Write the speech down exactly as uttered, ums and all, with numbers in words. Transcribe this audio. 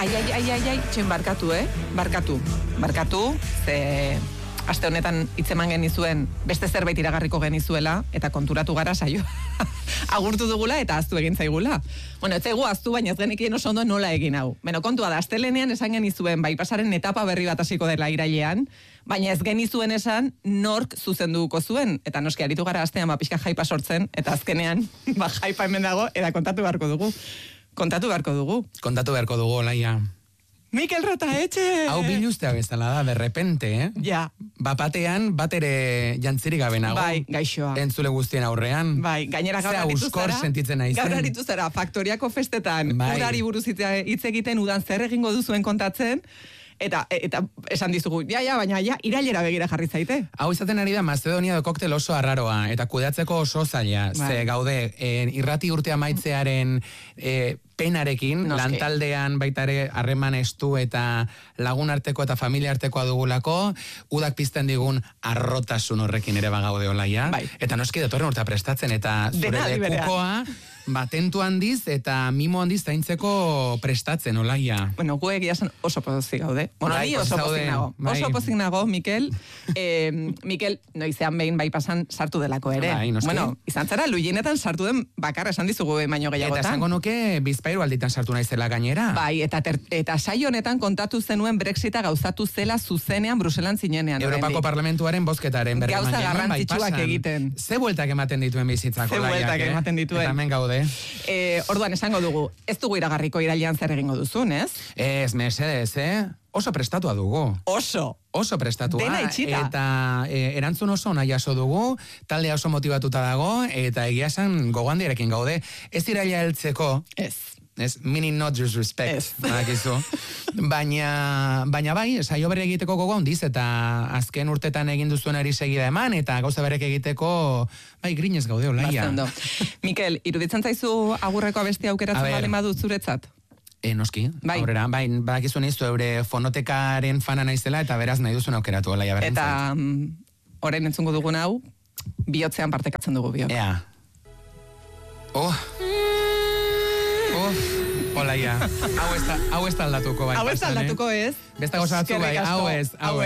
Ai, ai, ai, ai, ai, txen barkatu, eh? Barkatu, barkatu, ze... Aste honetan hitzeman genizuen beste zerbait iragarriko genizuela eta konturatu gara saio. Agurtu dugula eta aztu egin zaigula. Bueno, ez zaigu aztu, baina ez genekien oso ondo nola egin hau. Beno, kontua da, astelenean esan genizuen bypassaren etapa berri bat hasiko dela irailean, baina ez genizuen esan nork zuzenduko zuen. Eta noski aritu gara astean ba pixka jaipa sortzen, eta azkenean ba jaipa hemen dago, eta kontatu beharko dugu. Kontatu beharko dugu. Kontatu beharko dugu, Olaia. Mikel Rotaetxe! Hau biluztea bezala da, de repente, eh? Ja. Bapatean, bat ere jantzirik gabe nago. Bai, gaixoa. Entzule guztien aurrean. Bai, gainera gaur Zea aritu uskor zara. sentitzen naizen. Gaur aritu zara, faktoriako festetan, Bai. udari buruz hitz egiten, udan zer egingo duzuen kontatzen, eta eta esan dizugu, ja, ja, baina ja, irailera begira jarri zaite. Hau izaten ari da Macedonia de koktel oso arraroa, eta kudeatzeko oso zaila. Bai. Ze gaude, eh, irrati urte amaitzearen eh, penarekin, Noski. lantaldean baitare harreman estu eta lagun arteko eta familia artekoa dugulako, udak pizten digun arrotasun horrekin ere bagaude, Olaia. Bai. Eta noski datorren urtea prestatzen, eta zure Dena aldi berean. lekukoa batentu handiz eta mimo handiz zaintzeko prestatzen, Olaia. Bueno, gu egia esan oso pozik gaude. Bueno, Bai, ni oso pozik pozik gaude, nago. bai. Oso pozik nago, Mikel. Eh, Mikel, noizean behin bai pasan sartu delako ere. Bai, noski. Bueno, izan zara, luienetan sartu den bakarra esan dizugu behin baino Eta gehiagotan. esango nuke bizpairu alditan sartu naizela gainera. Bai, eta, ter, eta saio honetan kontatu zenuen Brexita gauzatu zela zuzenean Bruselan zinenean. Europako oraindik. Parlamentuaren bozketaren berri Gauza eman genuen, bai, garrantzitsuak pasan. egiten. Ze bueltak ematen dituen bizitzako, Ze Olaiak, bueltak eh? ematen dituen. Eta hemen gaude. Eh, orduan esango dugu, ez dugu iragarriko irailean zer egingo duzun, ez? Ez, mesedez, eh? Oso prestatua dugu. Oso! Oso prestatua. Dena itxita. Eta e, erantzun oso ona jaso dugu, taldea oso motibatuta dago, eta egia esan gogoandiarekin gaude. Ez iraila heltzeko, Ez. ez, meaning not disrespect, Ez. badakizu. baina, baina bai, saio berri egiteko gogo handiz, eta azken urtetan egin duzuenari segida eman, eta gauza berek egiteko, bai, grinez gaude, Olaia. Bazen do. Mikel, iruditzen zaizu agurreko abesti A aukeratzen ber. baldin badut zuretzat? E, noski, Bai. aurrera, bai, badakizu nizu eure fonotekaren fana naizela, eta beraz nahi duzun aukeratu, Olaia berrentzat. Eta mm, orain entzungo dugun hau, bihotzean partekatzen dugu biok. Ea. Oh. Oh. Olaia. Hau ez da, hau ez da aldatuko bai. Hau ez pasan, eh? aldatuko ez? Beste gauza batzu bai, Eskerrik asko. hau ez, hau